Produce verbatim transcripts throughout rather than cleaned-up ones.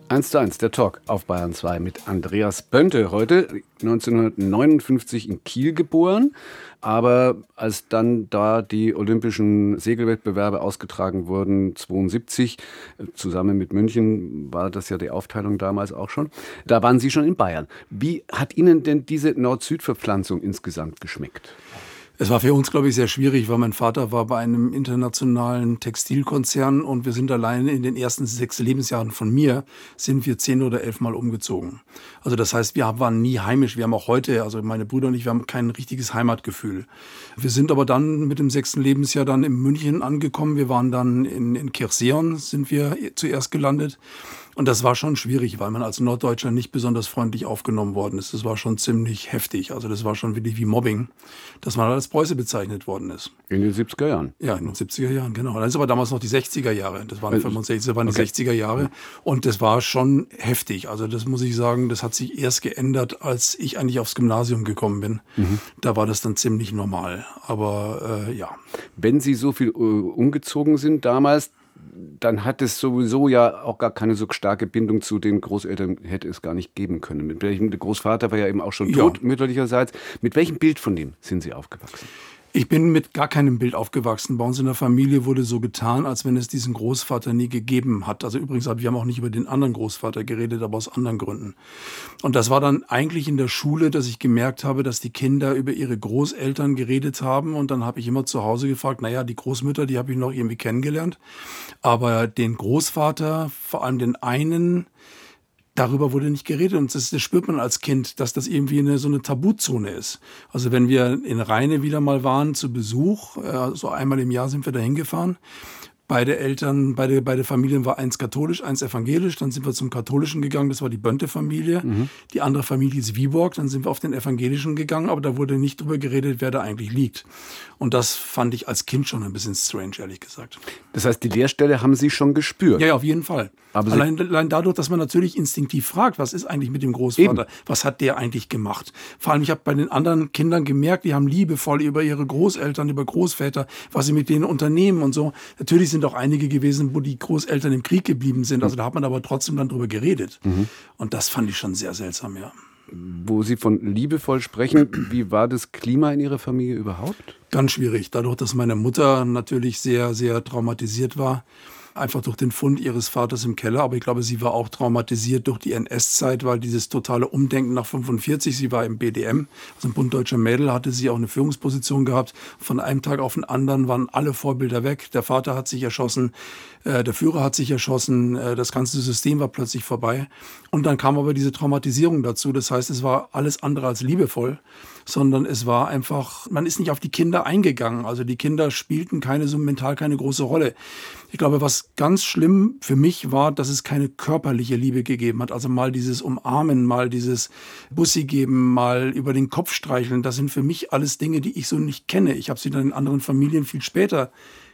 eins zu eins, der Talk auf Bayern zwei mit Andreas Bönte. Heute neunzehnhundertneunundfünfzig in Kiel geboren, aber als dann da die olympischen Segelwettbewerbe ausgetragen wurden, zweiundsiebzig, zusammen mit München, war das ja die Aufteilung damals auch schon, da waren Sie schon in Bayern. Wie hat Ihnen denn diese Nord-Süd-Verpflanzung insgesamt geschmeckt? Es war für uns, glaube ich, sehr schwierig, weil mein Vater war bei einem internationalen Textilkonzern und wir sind alleine in den ersten sechs Lebensjahren von mir, sind wir zehn oder elf Mal umgezogen. Also das heißt, wir waren nie heimisch. Wir haben auch heute, also meine Brüder und ich, wir haben kein richtiges Heimatgefühl. Wir sind aber dann mit dem sechsten Lebensjahr dann in München angekommen. Wir waren dann in, in Kirchseon, sind wir zuerst gelandet. Und das war schon schwierig, weil man als Norddeutscher nicht besonders freundlich aufgenommen worden ist. Das war schon ziemlich heftig. Also das war schon wirklich wie Mobbing, dass man als Preuße bezeichnet worden ist. In den siebziger Jahren? Ja, in den siebziger Jahren, genau. Das ist aber damals noch die sechziger Jahre. Das waren fünfundsechzig, das waren die okay. sechziger Jahre. Und das war schon heftig. Also das muss ich sagen, das hat sich erst geändert, als ich eigentlich aufs Gymnasium gekommen bin. Mhm. Da war das dann ziemlich normal. Aber äh, ja. Wenn Sie so viel uh, umgezogen sind damals, dann hat es sowieso ja auch gar keine so starke Bindung zu den Großeltern, hätte es gar nicht geben können. Mit welchem, der Großvater war ja eben auch schon tot, ja. mütterlicherseits. Mit welchem Bild von dem sind Sie aufgewachsen? Ich bin mit gar keinem Bild aufgewachsen. Bei uns in der Familie wurde so getan, als wenn es diesen Großvater nie gegeben hat. Also übrigens, wir haben auch nicht über den anderen Großvater geredet, aber aus anderen Gründen. Und das war dann eigentlich in der Schule, dass ich gemerkt habe, dass die Kinder über ihre Großeltern geredet haben. Und dann habe ich immer zu Hause gefragt, naja, die Großmütter, die habe ich noch irgendwie kennengelernt. Aber den Großvater, vor allem den einen, darüber wurde nicht geredet und das, das spürt man als Kind, dass das irgendwie eine, so eine Tabuzone ist. Also wenn wir in Rheine wieder mal waren zu Besuch, äh, so einmal im Jahr sind wir da hingefahren. Beide Eltern, beide, beide Familien war eins katholisch, eins evangelisch. Dann sind wir zum Katholischen gegangen, das war die Bönte-Familie. Mhm. Die andere Familie ist Viborg, dann sind wir auf den Evangelischen gegangen, aber da wurde nicht drüber geredet, wer da eigentlich liegt. Und das fand ich als Kind schon ein bisschen strange, ehrlich gesagt. Das heißt, die Leerstelle haben Sie schon gespürt? Ja, ja, auf jeden Fall. Aber allein, allein dadurch, dass man natürlich instinktiv fragt, was ist eigentlich mit dem Großvater? Eben. Was hat der eigentlich gemacht? Vor allem, ich habe bei den anderen Kindern gemerkt, die haben liebevoll über ihre Großeltern, über Großväter, was sie mit denen unternehmen und so. Natürlich sind auch einige gewesen, wo die Großeltern im Krieg geblieben sind. Also da hat man aber trotzdem dann drüber geredet. Mhm. Und das fand ich schon sehr seltsam, ja. Wo Sie von liebevoll sprechen, wie war das Klima in Ihrer Familie überhaupt? Ganz schwierig. Dadurch, dass meine Mutter natürlich sehr, sehr traumatisiert war. Einfach durch den Fund ihres Vaters im Keller. Aber ich glaube, sie war auch traumatisiert durch die N S-Zeit, weil dieses totale Umdenken nach fünfundvierzig, sie war im B D M, also im Bund Deutscher Mädel, hatte sie auch eine Führungsposition gehabt. Von einem Tag auf den anderen waren alle Vorbilder weg. Der Vater hat sich erschossen, äh, der Führer hat sich erschossen, äh, das ganze System war plötzlich vorbei. Und dann kam aber diese Traumatisierung dazu. Das heißt, es war alles andere als liebevoll, sondern es war einfach, man ist nicht auf die Kinder eingegangen. Also die Kinder spielten keine, so mental keine große Rolle. Ich glaube, was ganz schlimm für mich war, dass es keine körperliche Liebe gegeben hat. Also mal dieses Umarmen, mal dieses Bussi geben, mal über den Kopf streicheln. Das sind für mich alles Dinge, die ich so nicht kenne. Ich habe sie dann in anderen Familien viel später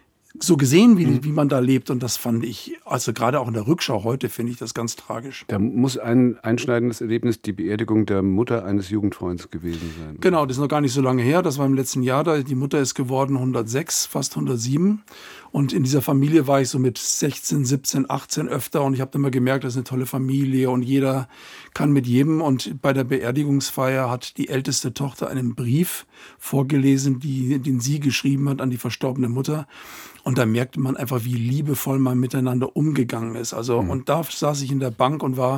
so gesehen, wie, wie man da lebt. Und das fand ich, also gerade auch in der Rückschau heute, finde ich das ganz tragisch. Da muss ein einschneidendes Erlebnis die Beerdigung der Mutter eines Jugendfreunds gewesen sein. Genau, das ist noch gar nicht so lange her. Das war im letzten Jahr. Da, die Mutter ist geworden hundertsechs, fast hundertsieben. Und in dieser Familie war ich so mit sechzehn, siebzehn, achtzehn öfter. Und ich habe immer gemerkt, das ist eine tolle Familie und jeder kann mit jedem. Und bei der Beerdigungsfeier hat die älteste Tochter einen Brief vorgelesen, die, den sie geschrieben hat an die verstorbene Mutter. Und da merkte man einfach, wie liebevoll man miteinander umgegangen ist. Also, mhm. Und da saß ich in der Bank und war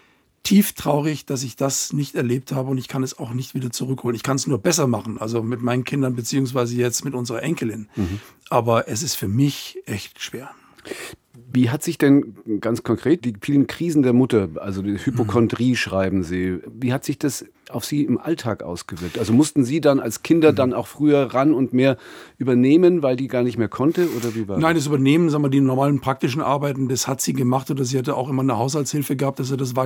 tief traurig, dass ich das nicht erlebt habe und ich kann es auch nicht wieder zurückholen. Ich kann es nur besser machen, also mit meinen Kindern beziehungsweise jetzt mit unserer Enkelin. Mhm. Aber es ist für mich echt schwer. Wie hat sich denn ganz konkret die vielen Krisen der Mutter, also die Hypochondrie, mhm. schreiben Sie, wie hat sich das auf Sie im Alltag ausgewirkt? Also mussten Sie dann als Kinder mhm. dann auch früher ran und mehr übernehmen, weil die gar nicht mehr konnte? Oder wie war Nein, das Übernehmen, sagen wir, die normalen praktischen Arbeiten, das hat sie gemacht oder sie hatte auch immer eine Haushaltshilfe gehabt, also das war